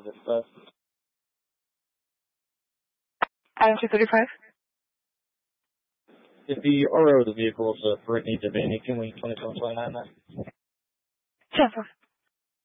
Item 235. If the RO of the vehicle is for it needs a van, can we 2729 that? 10-4.